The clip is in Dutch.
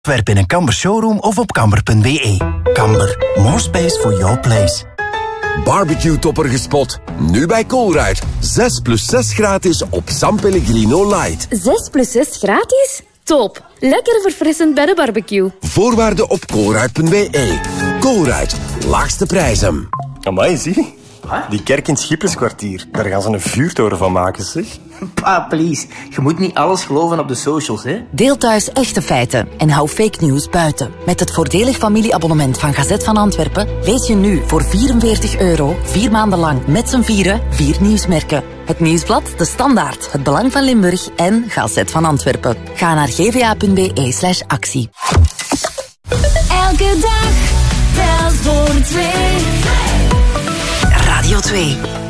Ontwerp in een Camber showroom of op camber.be. Camber, more space for your place. Barbecue-topper gespot. Nu bij Colruyt. 6+6 gratis op San Pellegrino Light. 6+6 gratis? Top. Lekker verfrissend bij de barbecue. Voorwaarden op colruyt.be. Colruyt. Laagste prijzen. Amai, zie. Die kerk in het Schipperskwartier. Daar gaan ze een vuurtoren van maken, zeg. Pa, please. Je moet niet alles geloven op de socials, hè. Deel thuis echte feiten en hou fake news buiten. Met het voordelig familieabonnement van Gazet van Antwerpen lees je nu voor €44 4 maanden lang met z'n vieren 4 nieuwsmerken. Het Nieuwsblad, De Standaard, Het Belang van Limburg en Gazet van Antwerpen. Ga naar gva.be/actie. Elke dag telt voor 2. Radio 2.